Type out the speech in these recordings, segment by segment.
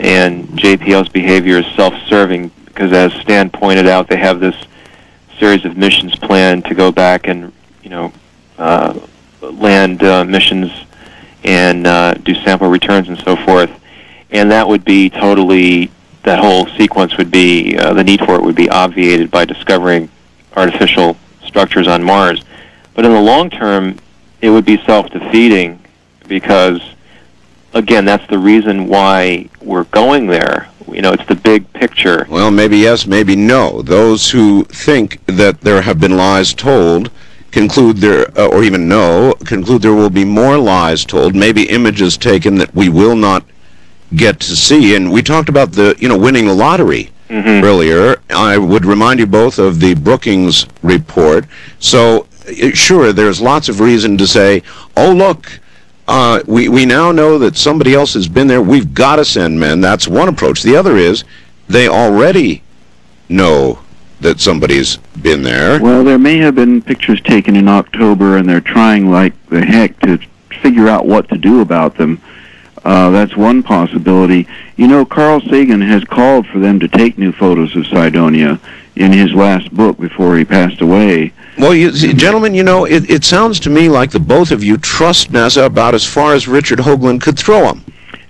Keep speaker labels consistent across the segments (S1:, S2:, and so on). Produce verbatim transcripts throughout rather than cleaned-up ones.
S1: and J P L's behavior is self-serving because, as Stan pointed out, they have this series of missions planned to go back and, you know, uh, land uh, missions and uh, do sample returns and so forth. And that would be totally, that whole sequence would be, uh, the need for it would be obviated by discovering artificial structures on Mars. But in the long term, it would be self-defeating because, again, that's the reason why we're going there. You know, it's the big picture.
S2: Well, maybe yes, maybe no. Those who think that there have been lies told conclude there, uh, or even no, conclude there will be more lies told, maybe images taken that we will not get to see. And we talked about the, you know, winning the lottery mm-hmm. earlier. I would remind you both of the Brookings report. So, sure, there's lots of reason to say, oh, look, uh, we, we now know that somebody else has been there. We've got to send men. That's one approach. The other is they already know that somebody's been there.
S3: Well, there may have been pictures taken in October, and they're trying like the heck to figure out what to do about them. Uh, that's one possibility. You know, Carl Sagan has called for them to take new photos of Cydonia in his last book before he passed away.
S2: Well, you, gentlemen, you know, it, it sounds to me like the both of you trust NASA about as far as Richard Hoagland could throw them.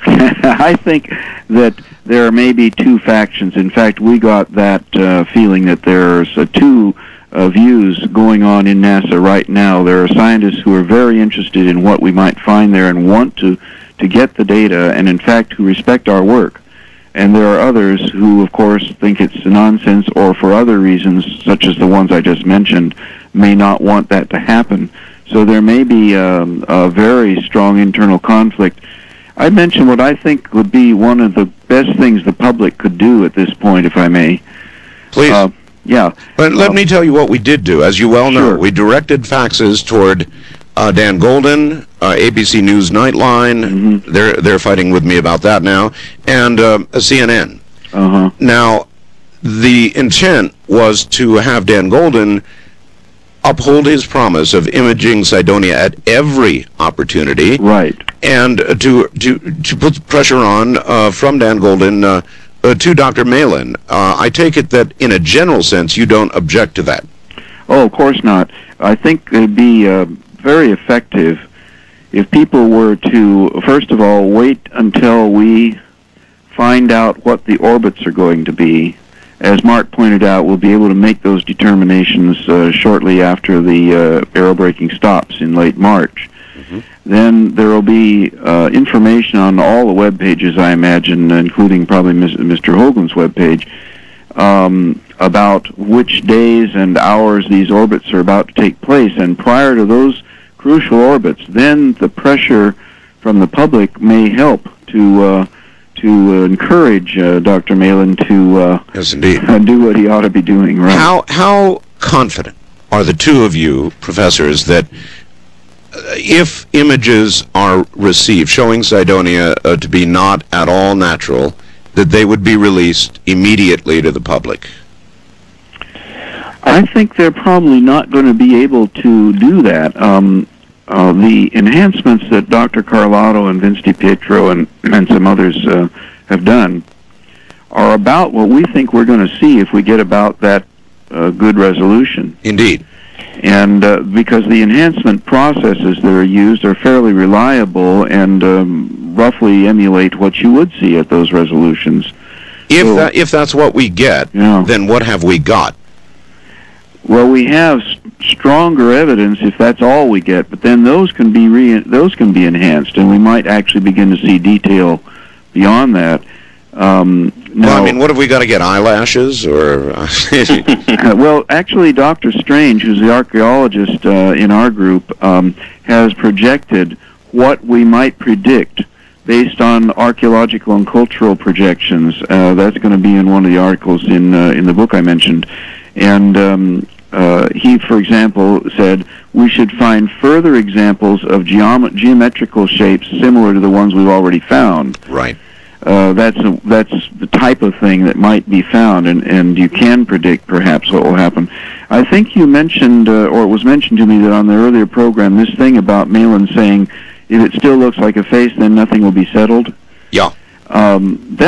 S3: I think that there may be two factions. In fact, we got that uh, feeling that there's uh, two uh, views going on in NASA right now. There are scientists who are very interested in what we might find there and want to, to get the data, and in fact who respect our work. And there are others who, of course, think it's nonsense, or for other reasons, such as the ones I just mentioned, may not want that to happen. So there may be um, a very strong internal conflict. I mentioned what I think would be one of the best things the public could do at this point, if I may.
S2: Please.
S3: Uh, yeah.
S2: But let
S3: uh,
S2: me tell you what we did do. As you well know,
S3: sure.
S2: we directed faxes toward uh, Dan Golden, uh, A B C News Nightline. Mm-hmm. They're they're fighting with me about that now, and uh, C N N.
S3: Uh-huh.
S2: Now, the intent was to have Dan Golden uphold his promise of imaging Cydonia at every opportunity.
S3: Right.
S2: And uh, to to to put pressure on uh, from Dan Golden uh, uh, to Doctor Malin. Uh, I take it that in a general sense you don't object to that.
S3: Oh, of course not. I think it'd be uh, very effective if people were to, first of all, wait until we find out what the orbits are going to be. As Mark pointed out, we'll be able to make those determinations uh, shortly after the uh, aerobraking stops in late March. Mm-hmm. Then there will be uh, information on all the web pages, I imagine, including probably Mister Hoagland's web page, um, about which days and hours these orbits are about to take place. And prior to those crucial orbits, then the pressure from the public may help to uh, to uh, encourage uh, Doctor Malin to uh,
S2: yes, indeed.
S3: Uh, do what he ought to be doing. Right?
S2: How how confident are the two of you, professors, that uh, if images are received showing Cydonia uh, to be not at all natural, that they would be released immediately to the public?
S3: I think they're probably not going to be able to do that. Um, uh, the enhancements that Doctor Carlotto and Vince DiPietro and, and some others uh, have done are about what we think we're going to see if we get about that uh, good resolution.
S2: Indeed.
S3: And uh, because the enhancement processes that are used are fairly reliable and um, roughly emulate what you would see at those resolutions.
S2: If,
S3: so,
S2: that, if that's what we get,
S3: yeah.
S2: then what have we got?
S3: Well, we have stronger evidence if that's all we get, but then those can be re those can be enhanced, and we might actually begin to see detail beyond that. Um, now,
S2: well, I mean, what have we got to get? Eyelashes, or?
S3: Well, actually, Doctor Strange, who's the archaeologist uh, in our group, um, has projected what we might predict based on archaeological and cultural projections. Uh, that's going to be in one of the articles in uh, in the book I mentioned. And um, uh, he, for example, said we should find further examples of geom geometrical shapes similar to the ones we've already found.
S2: Right.
S3: Uh, that's a, that's the type of thing that might be found, and, and you can predict perhaps what will happen. I think you mentioned, uh, or it was mentioned to me that on the earlier program, this thing about Malin saying, if it still looks like a face, then nothing will be settled.
S2: Yeah.
S3: Um, that